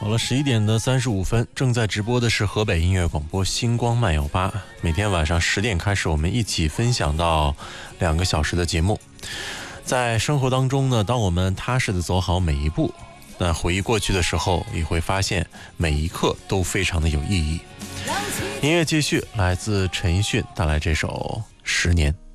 好了，11:35，正在直播的是河北音乐广播星光漫游吧。每天晚上10点开始，我们一起分享到2个小时的节目。在生活当中呢，当我们踏实的走好每一步，那回忆过去的时候，也会发现每一刻都非常的有意义。音乐继续，来自陈奕迅带来这首《10年》。